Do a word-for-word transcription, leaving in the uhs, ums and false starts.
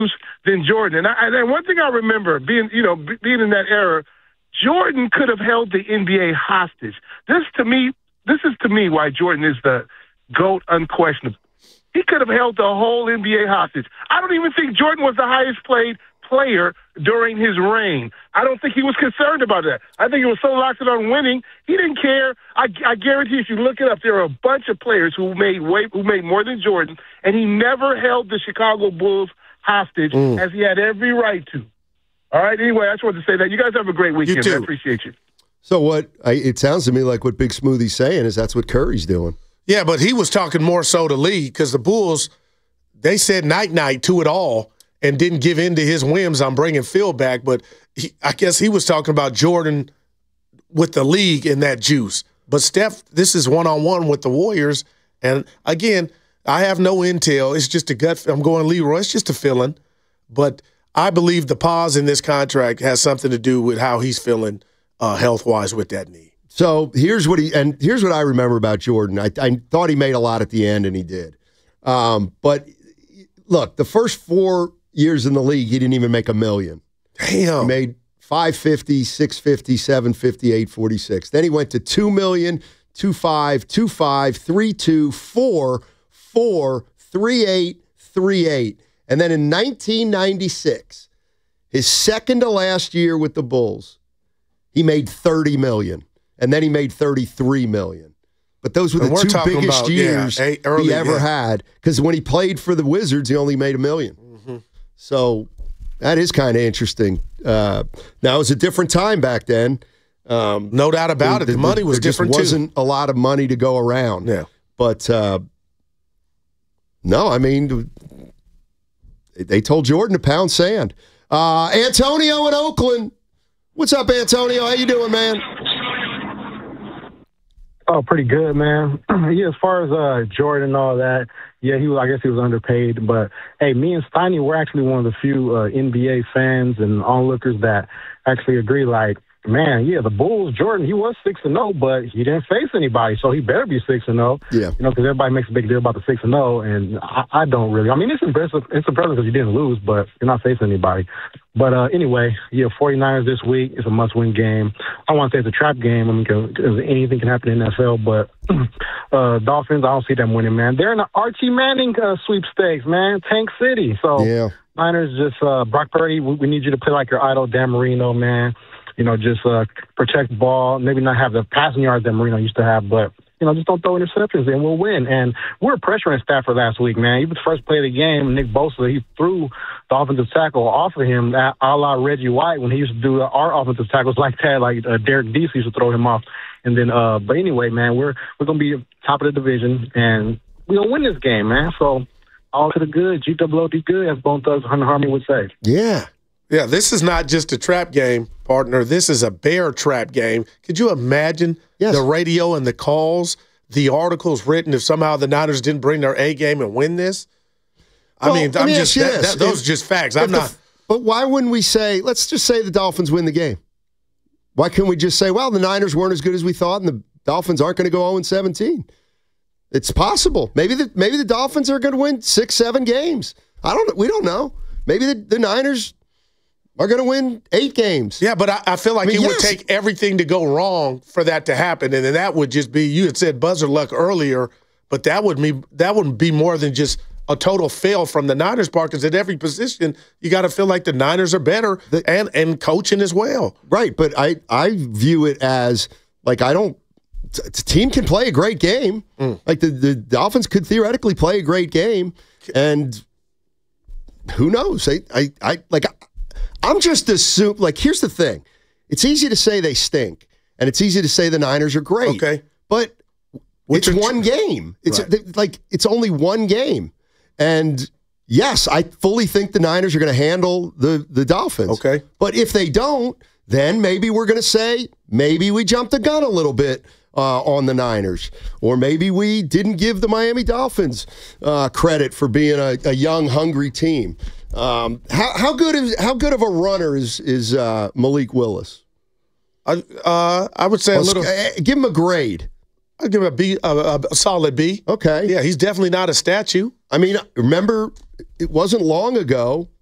than Jordan. And, I, and one thing I remember being, you know, being in that era, Jordan could have held the N B A hostage. This to me, this is to me why Jordan is the GOAT unquestionable. He could have held the whole N B A hostage. I don't even think Jordan was the highest played player during his reign. I don't think he was concerned about that. I think he was so locked in on winning, he didn't care. I, I guarantee if you look it up, there are a bunch of players who made way, who made more than Jordan, and he never held the Chicago Bulls hostage mm. as he had every right to. All right, anyway, I just wanted to say that. You guys have a great weekend. I appreciate you. So what, I, it sounds to me like what Big Smoothie's saying is that's what Curry's doing. Yeah, but he was talking more so to Lee because the Bulls, they said night-night to it all and didn't give in to his whims on bringing Phil back. But he, I guess he was talking about Jordan with the league and that juice. But Steph, this is one-on-one with the Warriors. And, again, I have no intel. It's just a gut. I'm going Leroy. It's just a feeling. But I believe the pause in this contract has something to do with how he's feeling uh, health-wise with that knee. So here's what he and here's what I remember about Jordan. I, I thought he made a lot at the end, and he did. Um, but, look, the first four years in the league, he didn't even make a million. Damn. He made five fifty, six fifty, seven fifty, eight forty-six. Then he went to two million, two five, two five, three two, four, four, three eight, three eight. And then in nineteen ninety-six, his second to last year with the Bulls, he made thirty million. And then he made thirty-three million. But those were the two biggest about, years yeah, early, he ever yeah. had. Because when he played for the Wizards, he only made a million. Mm-hmm. So that is kind of interesting. Uh, now, it was a different time back then. Um, no doubt about the, it. The, the money was there different, too. There wasn't a lot of money to go around. Yeah. But, uh, no, I mean, they told Jordan to pound sand. Uh, Antonio in Oakland. What's up, Antonio? How you doing, man? Oh, pretty good, man. Yeah, as far as uh, Jordan and all that, yeah, he was. I guess he was underpaid. But hey, me and Steiny were actually one of the few uh, N B A fans and onlookers that actually agree. Like, man, yeah, the Bulls, Jordan, he was six and zero, but he didn't face anybody, so he better be six and zero. Yeah, you know, because everybody makes a big deal about the six and zero, and I, I don't really. I mean, it's impressive. It's impressive because you didn't lose, but you're not facing anybody. But uh, anyway, yeah, 49ers this week. It's a must-win game. I want to say it's a trap game. I mean, because anything can happen in the N F L. But uh, Dolphins, I don't see them winning, man. They're in the Archie Manning uh, sweepstakes, man. Tank City. So yeah. Niners just uh, Brock Purdy. We, we need you to play like your idol, Dan Marino, man. You know, just uh, protect the ball. Maybe not have the passing yards that Marino used to have, but you know, just don't throw interceptions and we'll win. And we were pressuring Stafford last week, man. Even the first play of the game, Nick Bosa, he threw the offensive tackle off of him, a la Reggie White, when he used to do our offensive tackles like that, like uh, Derek Deese used to throw him off. And then, uh, but anyway, man, we're we're gonna be top of the division, and we're gonna win this game, man. So all to the good, G W O D good, as Bone Thugs Hunter Harmony would say. Yeah. Yeah, this is not just a trap game, partner. This is a bear trap game. Could you imagine yes. the radio and the calls, the articles written if somehow the Niners didn't bring their A game and win this? I well, mean, I'm me just that, that, those if, are just facts. I'm not. The, but why wouldn't we say? Let's just say the Dolphins win the game. Why couldn't we just say, well, the Niners weren't as good as we thought, and the Dolphins aren't going to go oh and seventeen? It's possible. Maybe the maybe the Dolphins are going to win six, seven games. I don't. We don't know. Maybe the, the Niners are going to win eight games. Yeah, but I, I feel like I mean, it yes. would take everything to go wrong for that to happen, and then that would just be, you had said buzzer luck earlier, but that would be that wouldn't be more than just a total fail from the Niners' part, because at every position you got to feel like the Niners are better the, and and coaching as well. Right, but I I view it as like I don't. The team can play a great game. Mm. Like the, the Dolphins could theoretically play a great game, and who knows? I I, I like. I'm just assuming, like, here's the thing. It's easy to say they stink, and it's easy to say the Niners are great. Okay. But Which it's one game. It's right. like, it's only one game. And, yes, I fully think the Niners are going to handle the, the Dolphins. Okay. But if they don't, then maybe we're going to say, maybe we jumped the gun a little bit uh, on the Niners. Or maybe we didn't give the Miami Dolphins uh, credit for being a, a young, hungry team. Um, how how good is how good of a runner is is uh, Malik Willis? I uh, I would say well, a little. Uh, give him a grade. I'd give him a B, a, a solid B. Okay. Yeah, he's definitely not a statue. I mean, remember, it wasn't long ago